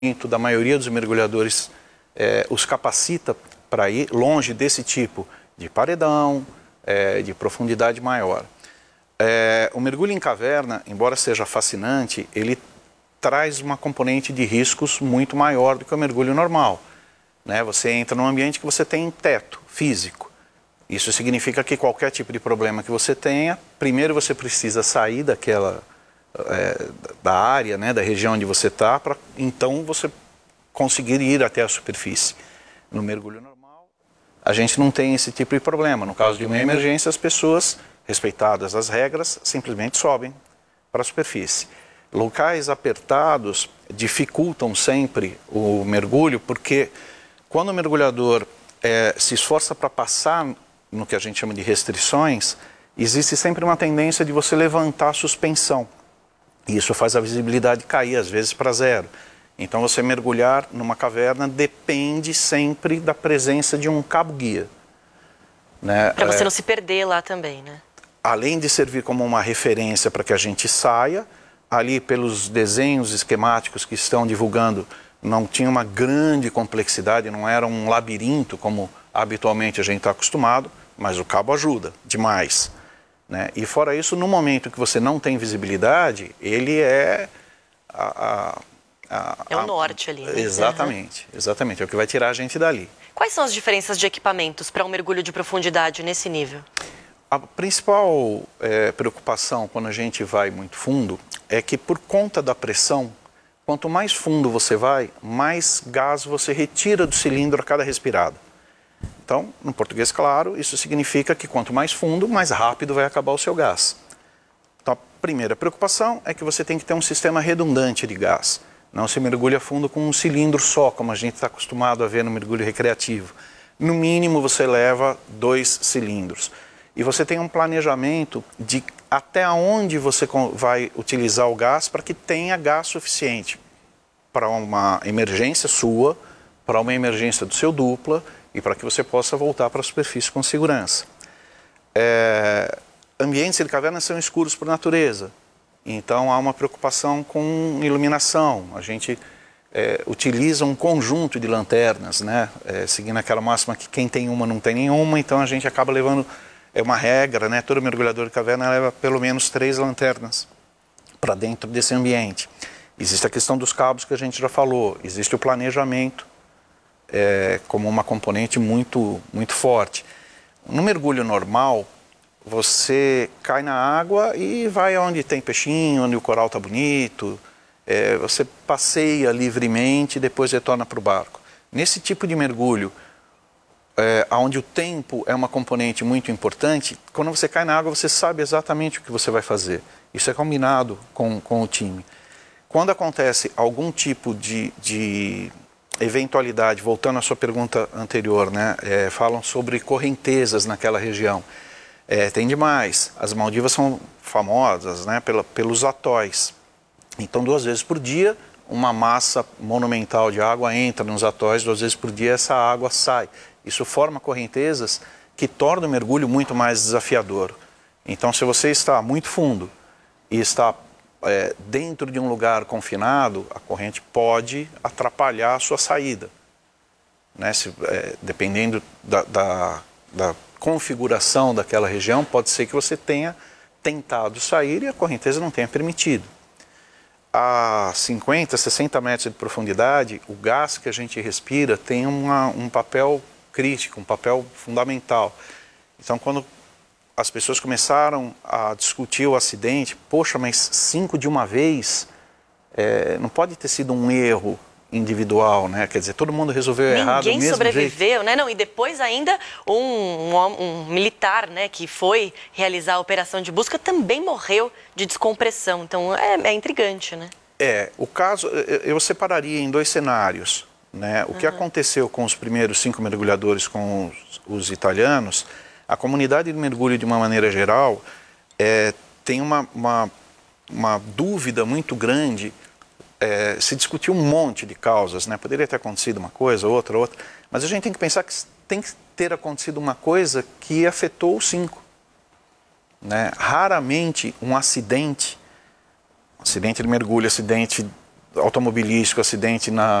da maioria dos mergulhadores os capacita para ir longe desse tipo de paredão, de profundidade maior. O mergulho em caverna, embora seja fascinante, ele traz uma componente de riscos muito maior do que o mergulho normal. Né? Você entra num ambiente que você tem teto físico. Isso significa que qualquer tipo de problema que você tenha, primeiro você precisa sair da área, né, da região onde você está, para então você conseguir ir até a superfície. No mergulho normal, a gente não tem esse tipo de problema. No caso de uma emergência, as pessoas, respeitadas as regras, simplesmente sobem para a superfície. Locais apertados dificultam sempre o mergulho, porque quando o mergulhador se esforça para passar no que a gente chama de restrições, existe sempre uma tendência de você levantar a suspensão. E isso faz a visibilidade cair, às vezes, para zero. Então, você mergulhar numa caverna depende sempre da presença de um cabo-guia. Né? Para você não se perder lá também, né? Além de servir como uma referência para que a gente saia, ali pelos desenhos esquemáticos que estão divulgando, não tinha uma grande complexidade, não era um labirinto como habitualmente a gente está acostumado, mas o cabo ajuda demais. Né? E fora isso, no momento que você não tem visibilidade, ele é o norte ali, né? Exatamente, exatamente, é o que vai tirar a gente dali. Quais são as diferenças de equipamentos para um mergulho de profundidade nesse nível? A principal preocupação quando a gente vai muito fundo é que, por conta da pressão, quanto mais fundo você vai, mais gás você retira do cilindro a cada respirada. Então, no português claro, isso significa que quanto mais fundo, mais rápido vai acabar o seu gás. Então, a primeira preocupação é que você tem que ter um sistema redundante de gás. Não se mergulha fundo com um cilindro só, como a gente está acostumado a ver no mergulho recreativo. No mínimo, você leva 2 cilindros. E você tem um planejamento de até onde você vai utilizar o gás para que tenha gás suficiente para uma emergência sua, para uma emergência do seu dupla e para que você possa voltar para a superfície com segurança. Ambientes de caverna são escuros por natureza, então há uma preocupação com iluminação. A gente utiliza um conjunto de lanternas, né? Seguindo aquela máxima que quem tem uma não tem nenhuma, então a gente acaba levando, é uma regra, né? Todo mergulhador de caverna leva pelo menos 3 lanternas para dentro desse ambiente. Existe a questão dos cabos que a gente já falou, existe o planejamento como uma componente muito, muito forte. No mergulho normal, você cai na água e vai onde tem peixinho, onde o coral está bonito, você passeia livremente e depois retorna para o barco. Nesse tipo de mergulho, onde o tempo é uma componente muito importante, quando você cai na água você sabe exatamente o que você vai fazer. Isso é combinado com o time. Quando acontece algum tipo de eventualidade, voltando à sua pergunta anterior, né, falam sobre correntezas naquela região. Tem demais. As Maldivas são famosas, né, pelos atóis. Então, 2 vezes por dia, uma massa monumental de água entra nos atóis, 2 vezes por dia essa água sai. Isso forma correntezas que tornam o mergulho muito mais desafiador. Então, se você está muito fundo e está dentro de um lugar confinado, a corrente pode atrapalhar a sua saída. Né? Dependendo da configuração daquela região, pode ser que você tenha tentado sair e a correnteza não tenha permitido. A 50, 60 metros de profundidade, o gás que a gente respira tem um papel crítico, um papel fundamental. Então, quando as pessoas começaram a discutir o acidente, poxa, mas 5 de uma vez, não pode ter sido um erro individual, né? Quer dizer, todo mundo resolveu errado do mesmo jeito. Ninguém sobreviveu, né? Não, e depois ainda um militar, né, que foi realizar a operação de busca também morreu de descompressão. Então é intrigante, né? O caso, eu separaria em 2 cenários, né? O que aconteceu com os primeiros 5 mergulhadores, com os italianos, a comunidade de mergulho, de uma maneira geral, tem uma dúvida muito grande. Se discutiu um monte de causas, né? Poderia ter acontecido uma coisa, outra, mas a gente tem que pensar que tem que ter acontecido uma coisa que afetou os 5. Né? Raramente um acidente de mergulho, acidente automobilístico, acidente na